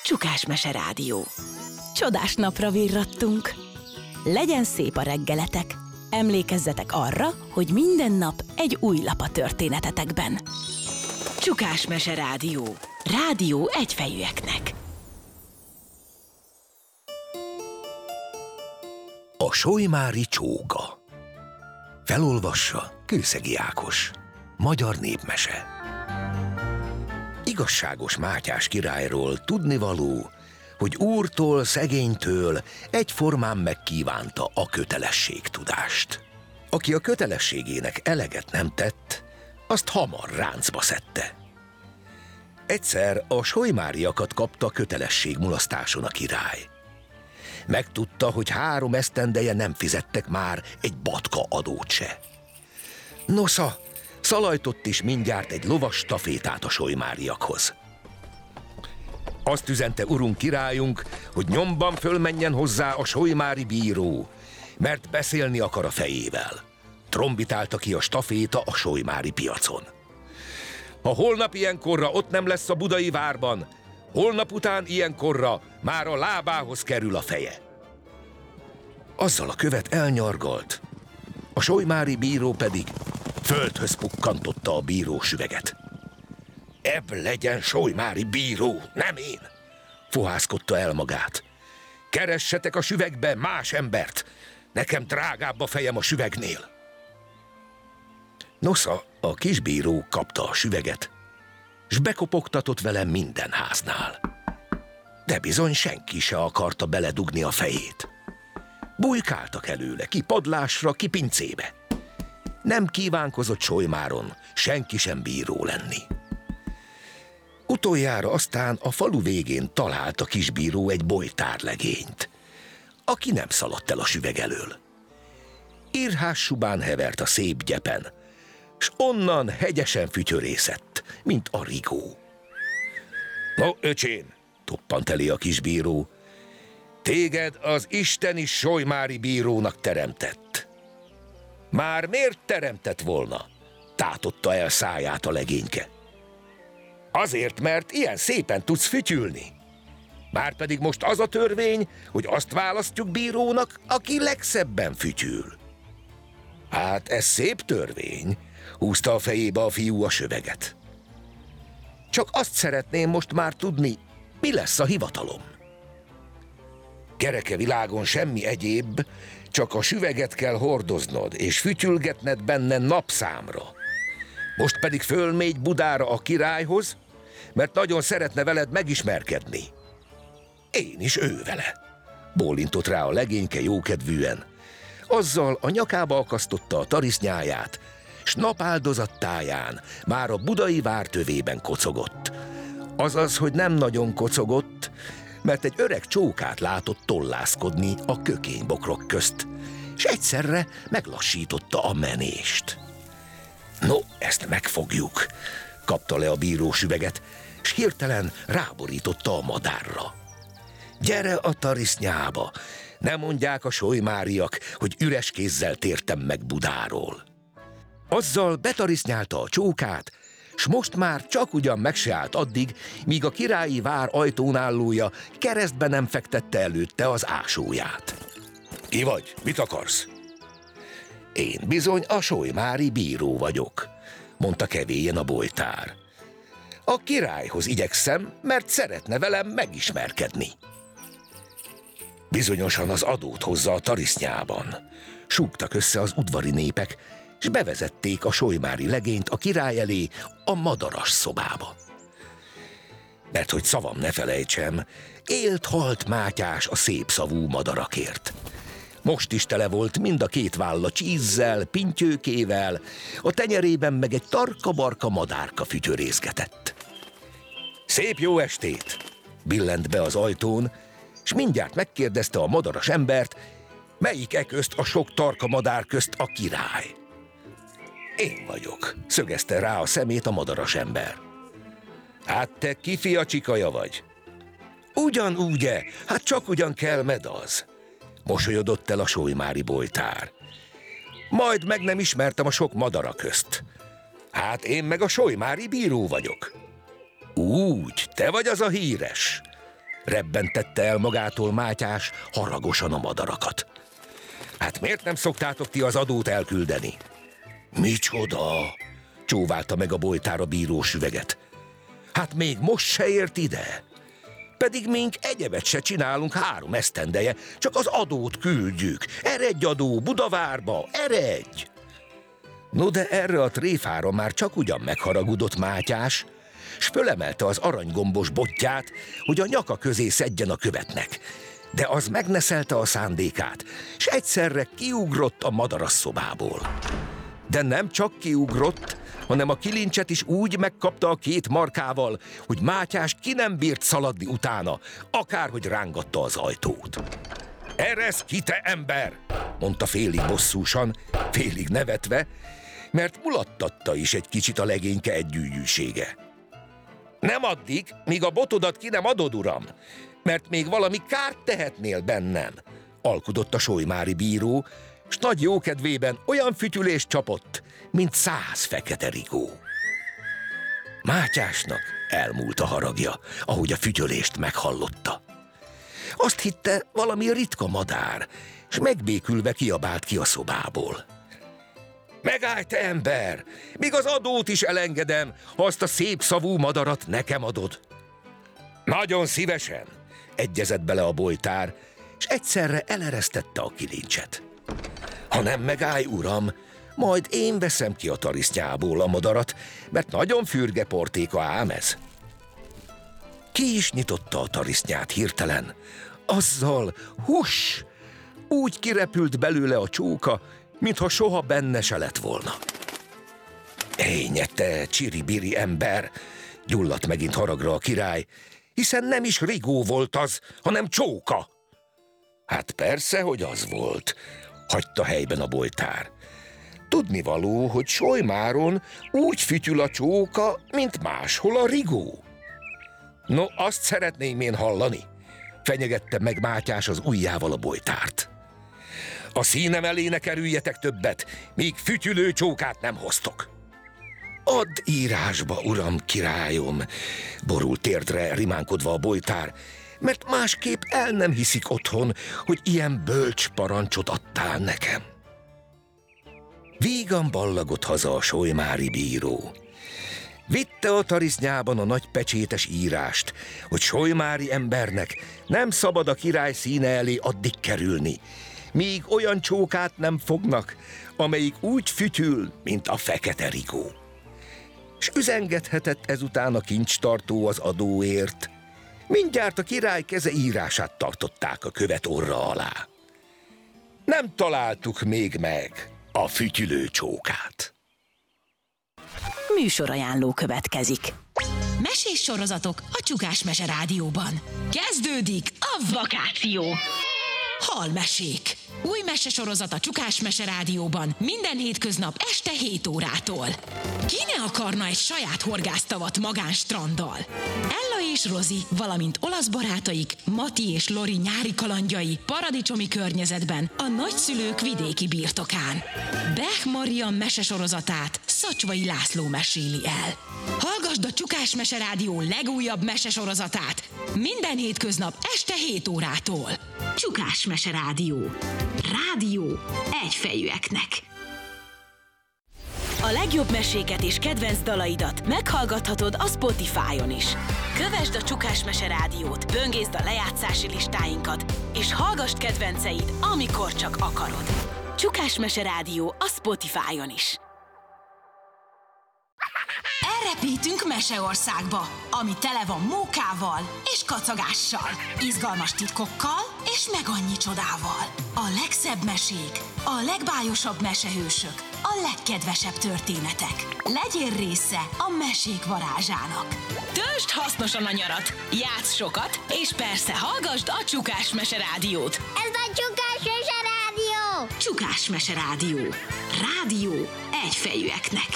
Csukás Mese Rádió. Csodás napra virrattunk. Legyen szép a reggeletek. Emlékezzetek arra, hogy minden nap egy új lap a történetetekben. Csukás Mese Rádió. Rádió egyfejűeknek. A solymári csóka. Felolvassa Kőszegi Ákos. Magyar népmese. Igazságos Mátyás királyról tudnivaló, hogy úrtól, szegénytől egyformán megkívánta a kötelességtudást. Aki a kötelességének eleget nem tett, azt hamar ráncba szedte. Egyszer a solymáriakat kapta kötelességmulasztáson a király. Megtudta, hogy 3 esztendeje nem fizettek már egy batka adót se. Nosza, szalajtott is mindjárt egy lovas stafétát a solymáriakhoz. Azt üzente urunk királyunk, hogy nyomban fölmenjen hozzá a solymári bíró, mert beszélni akar a fejével. Trombitálta ki a staféta a solymári piacon. Ha holnap ilyenkorra ott nem lesz a budai várban, holnap után ilyenkorra már a lábához kerül a feje. Azzal a követ elnyargalt, a solymári bíró pedig földhöz pukkantotta a bíró süveget. Ebb legyen solymári bíró, nem én! Fohászkodta el magát. Keressetek a süvegbe más embert, nekem drágább a fejem a süvegnél. Nosza, a kisbíró kapta a süveget, s bekopogtatott vele minden háznál. De bizony senki se akarta beledugni a fejét. Bujkáltak előle, ki padlásra, ki pincébe. Nem kívánkozott solymáron senki sem bíró lenni. Utoljára aztán a falu végén talált a kisbíró egy bojtárlegényt, aki nem szaladt el a süveg elől. Irhás subán hevert a szép gyepen, s onnan hegyesen fütyörészett, mint a rigó. No, öcsém, toppant elé a kisbíró, téged az isteni solymári bírónak teremtett. Már miért teremtett volna? Tátotta el száját a legényke. Azért, mert ilyen szépen tudsz fütyülni. Márpedig most az a törvény, hogy azt választjuk bírónak, aki legszebben fütyül. Hát ez szép törvény, húzta a fejébe a fiú a söveget. Csak azt szeretném most már tudni, mi lesz a hivatalom. Kereke világon semmi egyéb, csak a süveget kell hordoznod, és fütyülgetned benne napszámra. Most pedig fölmégy Budára a királyhoz, mert nagyon szeretne veled megismerkedni. Én is ő vele. Bólintott rá a legényke jókedvűen. Azzal a nyakába akasztotta a tarisznyáját, s napáldozattáján már a budai vár tövében kocogott. Azaz, hogy nem nagyon kocogott, mert egy öreg csókát látott tollászkodni a kökénybokrok közt, s egyszerre meglassította a menést. No, ezt megfogjuk, kapta le a bíró süveget, s hirtelen ráborította a madárra. Gyere a tarisznyába, ne mondják a solymáriak, hogy üres kézzel tértem meg Budáról. Azzal betarisznyálta a csókát, s most már csak ugyan meg se állt addig, míg a királyi vár ajtónállója keresztbe nem fektette előtte az ásóját. Ki vagy? Mit akarsz? Én bizony a solymári bíró vagyok, mondta kevélyen a bojtár. A királyhoz igyekszem, mert szeretne velem megismerkedni. Bizonyosan az adót hozza a tarisznyában. Súgtak össze az udvari népek, és bevezették a solymári legényt a király elé a madaras szobába. Mert hogy szavam ne felejtsem, élt-halt Mátyás a szép szavú madarakért. Most is tele volt mind a 2 válla csízzel, pintyőkével, a tenyerében meg egy tarka-barka madárka fütyörészgetett. Szép jó estét! Billent be az ajtón, s mindjárt megkérdezte a madaras embert, melyik közt a sok tarka madár közt a király. Én vagyok, szögezte rá a szemét a madaras ember. Hát te kifia csikaja vagy? Ugyanúgye, hát csak ugyan kelmed az, mosolyodott el a solymári bojtár. Majd meg nem ismertem a sok madara közt. Hát én meg a solymári bíró vagyok. Úgy, te vagy az a híres. rebbentette el magától Mátyás haragosan a madarakat. Hát miért nem szoktátok ti az adót elküldeni? Micsoda? Csóválta meg a bojtár a bíró süveget. Hát még most se ért ide? Pedig mink egyebet se csinálunk 3 esztendeje, csak az adót küldjük. Eredj adó Budavárba, eredj! No de erre a tréfára már csak ugyan megharagudott Mátyás, s fölemelte az aranygombos botját, hogy a nyaka közé szedjen a követnek. De az megneszelte a szándékát, s egyszerre kiugrott a madarasszobából. De nem csak kiugrott, hanem a kilincset is úgy megkapta a 2 markával, hogy Mátyás ki nem bírt szaladni utána, akárhogy rángatta az ajtót. Eresz ki, te ember! Mondta félig bosszúsan, félig nevetve, mert mulattatta is egy kicsit a legényke együgyűsége. Nem addig, míg a botodat ki nem adod, uram, mert még valami kárt tehetnél bennem, alkudott a solymári bíró, s nagy jókedvében olyan fütyülést csapott, mint 100 fekete rigó. Mátyásnak elmúlt a haragja, ahogy a fütyölést meghallotta. Azt hitte, valami ritka madár, s megbékülve kiabált ki a szobából. Megállj, te ember! Még az adót is elengedem, ha azt a szép szavú madarat nekem adod. Nagyon szívesen, egyezett bele a bojtár, s egyszerre eleresztette a kilincset. Ha nem megállj, uram, majd én veszem ki a tarisznyából a madarat, mert nagyon fürge portéka ám ez. Ki is nyitotta a tarisznyát hirtelen. Azzal, huss! Úgy kirepült belőle a csóka, mintha soha benne se lett volna. Énye, te csiribiri ember! Gyulladt megint haragra a király, hiszen nem is rigó volt az, hanem csóka. Hát persze, hogy az volt, hagyta helyben a bojtár. Tudnivaló, hogy Solymáron úgy fütyül a csóka, mint máshol a rigó. No, azt szeretném én hallani, fenyegette meg Mátyás az ujjával a bojtárt. A színem elé ne kerüljetek többet, míg fütyülő csókát nem hoztok. Add írásba, uram, királyom, borult térdre rimánkodva a bojtár, mert másképp el nem hiszik otthon, hogy ilyen bölcs parancsot adtál nekem. Vígan ballagott haza a solymári bíró. Vitte a tarisznyában a nagy pecsétes írást, hogy solymári embernek nem szabad a király színe elé addig kerülni, míg olyan csókát nem fognak, amelyik úgy fütyül, mint a fekete rigó. S üzengethetett ezután a kincstartó az adóért. Mindjárt a király keze írását tartották a követ orra alá. Nem találtuk még meg a fütyülő csókát. Műsorajánló következik. Mesés sorozatok a Csukás Mese Rádióban. Kezdődik a vakáció. Halmesék. Új mesesorozat a Csukás Mese Rádióban minden hétköznap este 7 órától. Ki ne akarna egy saját horgásztavat magánstranddal? Ella és Rozi, valamint olasz barátaik, Mati és Lori nyári kalandjai paradicsomi környezetben a nagyszülők vidéki birtokán. Bech Marian mesesorozatát Szacsvai László meséli el. Hallgasd a Csukás Mese Rádió legújabb mesesorozatát minden hétköznap este 7 órától. Csukás Mese Rádió. Rádió egyfejűeknek. A legjobb meséket és kedvenc dalaidat meghallgathatod a Spotify-on is. Kövesd a Csukás Mese Rádiót, böngészd a lejátszási listáinkat, és hallgass kedvenceid, amikor csak akarod. Csukás Mese Rádió a Spotify-on is. Elrepítünk Meseországba, ami tele van mókával és kacagással, izgalmas titkokkal és meg annyi csodával. A legszebb mesék, a legbájosabb mesehősök, a legkedvesebb történetek. Legyél része a mesék varázsának. Töltsd hasznosan a nyarat, játsz sokat, és persze hallgasd a Csukás Mese Rádiót. Ez a Csukás Mese Rádió! Csukás Mese Rádió. Rádió egyfejűeknek.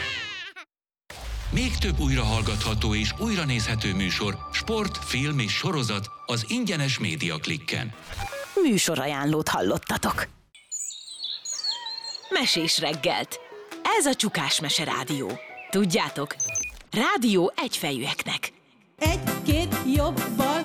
Még több újrahallgatható és újranézhető műsor, sport, film és sorozat az ingyenes Média Klikken. Műsorajánlót hallottatok. Mesés reggelt. Ez a Csukás Mese Rádió. Tudjátok, rádió egyfejűeknek. Egy-két jobb bal,